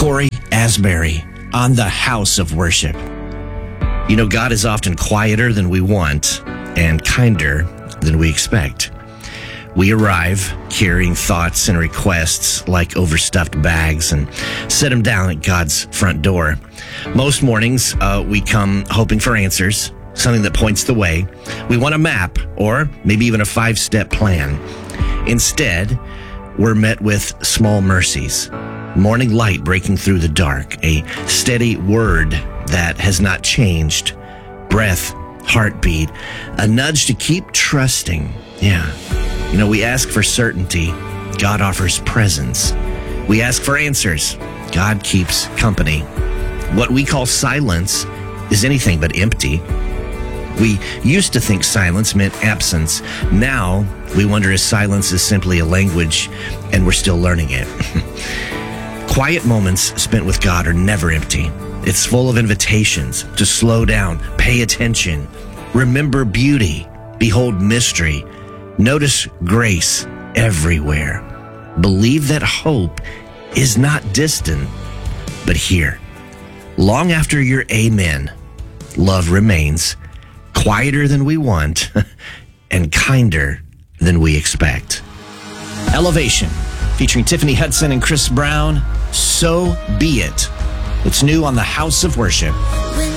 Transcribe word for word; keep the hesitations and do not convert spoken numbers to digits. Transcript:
Corey Asbury on the House of Worship. You know, God is often quieter than we want and kinder than we expect. We arrive carrying thoughts and requests like overstuffed bags and set them down at God's front door. Most mornings, uh, we come hoping for answers, something that points the way. We want a map or maybe even a five-step plan. Instead, we're met with small mercies, morning light breaking through the dark, a steady word that has not changed, breath, heartbeat, a nudge to keep trusting. Yeah. You know, we ask for certainty. God offers presence. We ask for answers. God keeps company. What we call silence is anything but empty. We used to think silence meant absence. Now we wonder if silence is simply a language and we're still learning it. Quiet moments spent with God are never empty. It's full of invitations to slow down, pay attention, remember beauty, behold mystery, notice grace everywhere. Believe that hope is not distant, but here. Long after your amen, love remains, quieter than we want, and kinder than we expect. Elevation, featuring Tiffany Hudson and Chris Brown, So Be It. It's new on the House of Worship.